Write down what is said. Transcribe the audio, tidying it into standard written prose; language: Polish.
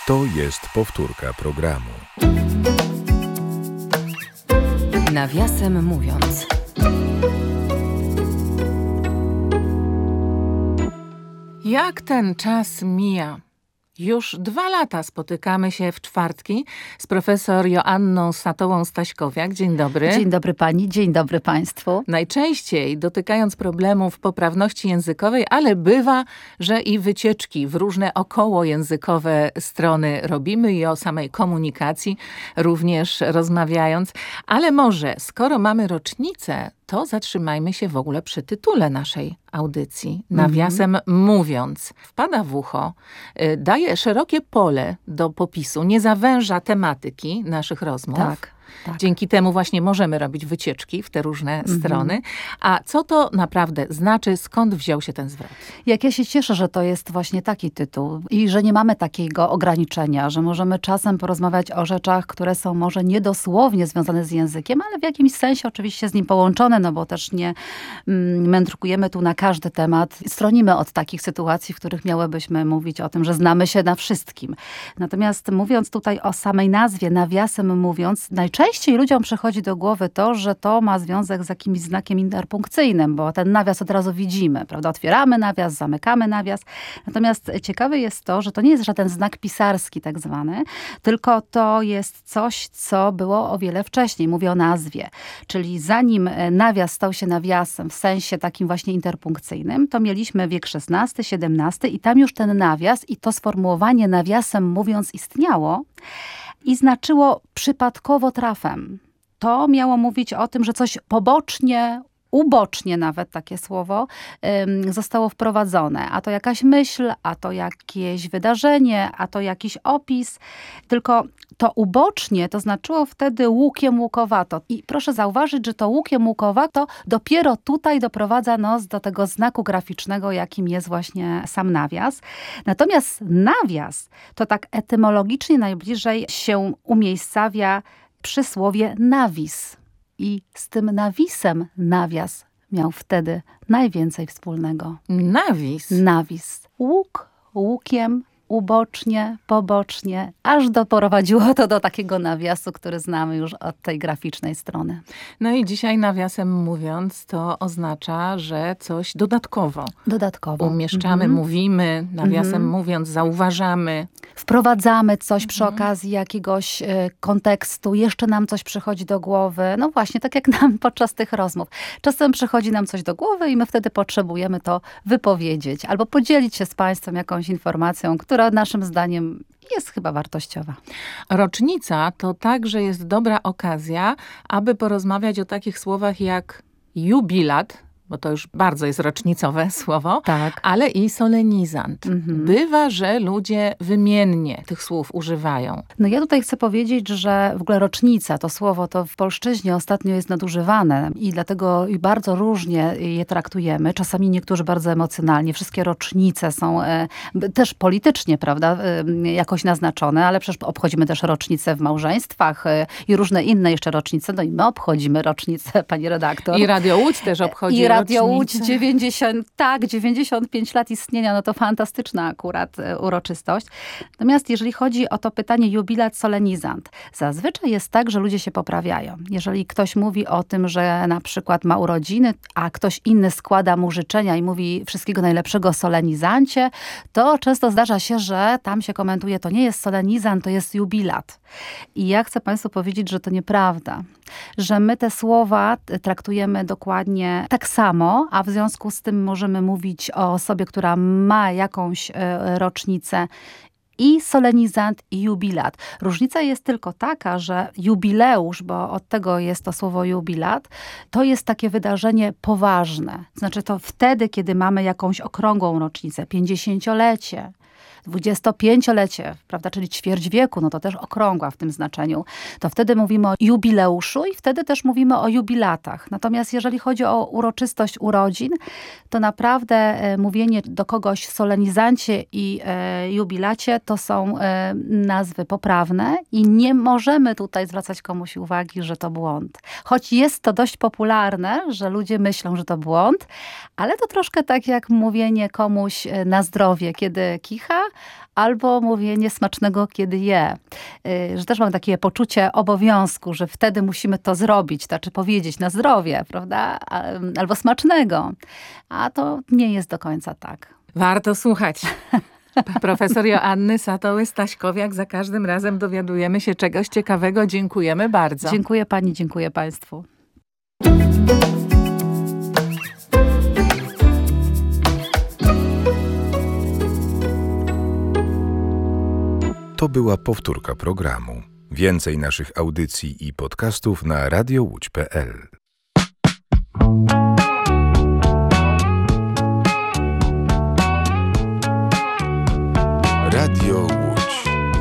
To jest powtórka programu. Nawiasem mówiąc. Jak ten czas mija? Już 2 lata spotykamy się w czwartki z profesor Joanną Satołą-Staśkowiak. Dzień dobry. Dzień dobry pani, dzień dobry państwu. Najczęściej dotykając problemów poprawności językowej, ale bywa, że i wycieczki w różne okołojęzykowe strony robimy i o samej komunikacji również rozmawiając. Ale może, skoro mamy rocznicę, to zatrzymajmy się w ogóle przy tytule naszej audycji. Nawiasem mówiąc, wpada w ucho, daje szerokie pole do popisu, nie zawęża tematyki naszych rozmów. Tak. Dzięki temu właśnie możemy robić wycieczki w te różne strony. A co to naprawdę znaczy? Skąd wziął się ten zwrot? Jak ja się cieszę, że to jest właśnie taki tytuł i że nie mamy takiego ograniczenia, że możemy czasem porozmawiać o rzeczach, które są może niedosłownie związane z językiem, ale w jakimś sensie oczywiście z nim połączone, no bo też nie mędrkujemy tu na każdy temat. Stronimy od takich sytuacji, w których miałybyśmy mówić o tym, że znamy się na wszystkim. Natomiast mówiąc tutaj o samej nazwie, nawiasem mówiąc, najczęściej ludziom przychodzi do głowy to, że to ma związek z jakimś znakiem interpunkcyjnym, bo ten nawias od razu widzimy, prawda? Otwieramy nawias, zamykamy nawias. Natomiast ciekawe jest to, że to nie jest żaden znak pisarski tak zwany, tylko to jest coś, co było o wiele wcześniej. Mówię o nazwie. Czyli zanim nawias stał się nawiasem w sensie takim właśnie interpunkcyjnym, to mieliśmy wiek XVI, XVII i tam już ten nawias i to sformułowanie nawiasem mówiąc istniało. I znaczyło przypadkowo trafem. To miało mówić o tym, że coś pobocznie, ubocznie nawet takie słowo, zostało wprowadzone. A to jakaś myśl, a to jakieś wydarzenie, a to jakiś opis. Tylko to ubocznie to znaczyło wtedy łukiem łukowato. I proszę zauważyć, że to łukiem łukowato dopiero tutaj doprowadza nas do tego znaku graficznego, jakim jest właśnie sam nawias. Natomiast nawias to tak etymologicznie najbliżej się umiejscawia przysłowie nawis. I z tym nawisem nawias miał wtedy najwięcej wspólnego. Nawis? Nawis. Łuk, łukiem, ubocznie, pobocznie, aż doprowadziło to do takiego nawiasu, który znamy już od tej graficznej strony. No i dzisiaj nawiasem mówiąc, to oznacza, że coś dodatkowo umieszczamy, mówimy, nawiasem mówiąc, zauważamy. Wprowadzamy coś przy okazji jakiegoś kontekstu, jeszcze nam coś przychodzi do głowy. No właśnie, tak jak nam podczas tych rozmów. Czasem przychodzi nam coś do głowy i my wtedy potrzebujemy to wypowiedzieć albo podzielić się z państwem jakąś informacją, która naszym zdaniem jest chyba wartościowa. Rocznica to także jest dobra okazja, aby porozmawiać o takich słowach jak jubilat, bo to już bardzo jest rocznicowe słowo, tak. Ale i solenizant. Bywa, że ludzie wymiennie tych słów używają. No ja tutaj chcę powiedzieć, że w ogóle rocznica, to słowo to w polszczyźnie ostatnio jest nadużywane i dlatego bardzo różnie je traktujemy. Czasami niektórzy bardzo emocjonalnie. Wszystkie rocznice są też politycznie, prawda, jakoś naznaczone, ale przecież obchodzimy też rocznice w małżeństwach i różne inne jeszcze rocznice. No i my obchodzimy rocznicę, pani redaktor. I Radio Łódź też obchodzi Radio Łódź 95 lat istnienia, no to fantastyczna akurat uroczystość. Natomiast jeżeli chodzi o to pytanie jubilat, solenizant, zazwyczaj jest tak, że ludzie się poprawiają. Jeżeli ktoś mówi o tym, że na przykład ma urodziny, a ktoś inny składa mu życzenia i mówi wszystkiego najlepszego solenizancie, to często zdarza się, że tam się komentuje, to nie jest solenizant, to jest jubilat. I ja chcę państwu powiedzieć, że to nieprawda. Że my te słowa traktujemy dokładnie tak samo, a w związku z tym możemy mówić o osobie, która ma jakąś rocznicę i solenizant, i jubilat. Różnica jest tylko taka, że jubileusz, bo od tego jest to słowo jubilat, to jest takie wydarzenie poważne. Znaczy to wtedy, kiedy mamy jakąś okrągłą rocznicę, 50-lecie, 25-lecie, prawda, czyli ćwierć wieku, no to też okrągła w tym znaczeniu, to wtedy mówimy o jubileuszu i wtedy też mówimy o jubilatach. Natomiast jeżeli chodzi o uroczystość urodzin, to naprawdę mówienie do kogoś w solenizancie i jubilacie to są nazwy poprawne i nie możemy tutaj zwracać komuś uwagi, że to błąd. Choć jest to dość popularne, że ludzie myślą, że to błąd, ale to troszkę tak jak mówienie komuś na zdrowie, kiedy kicha, albo mówienie smacznego, kiedy je. Że też mam takie poczucie obowiązku, że wtedy musimy to zrobić, znaczy powiedzieć na zdrowie, prawda? Albo smacznego. A to nie jest do końca tak. Warto słuchać. Profesor Joanny Satoły-Staśkowiak. Za każdym razem dowiadujemy się czegoś ciekawego. Dziękujemy bardzo. Dziękuję pani, dziękuję państwu. To była powtórka programu. Więcej naszych audycji i podcastów na radiołódź.pl.